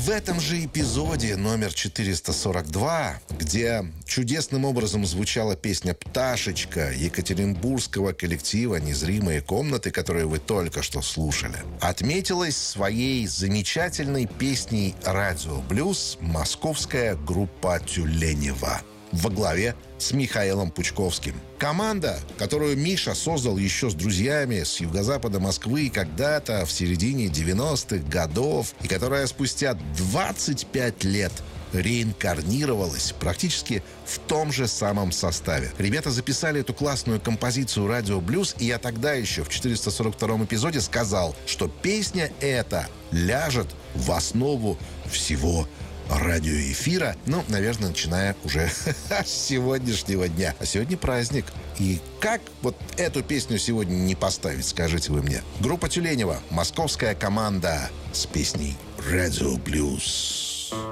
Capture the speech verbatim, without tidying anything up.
в этом же эпизоде номер четыреста сорок два, где чудесным образом звучала песня «Пташечка» екатеринбургского коллектива «Незримые комнаты», которую вы только что слушали, отметилась своей замечательной песней «Радиоблюз» московская группа «Тюленева» во главе с Михаилом Пучковским. Команда, которую Миша создал еще с друзьями с юго-запада Москвы когда-то в середине девяностых годов, и которая спустя двадцать пять лет реинкарнировалась практически в том же самом составе. Ребята записали эту классную композицию «Радиоблюз», и я тогда еще в четыреста сорок втором эпизоде сказал, что песня эта ляжет в основу всего радиоэфира, ну, наверное, начиная уже с сегодняшнего дня. А сегодня праздник. И как вот эту песню сегодня не поставить, скажите вы мне? Группа Тюленева, московская команда с песней «Радиоблюз».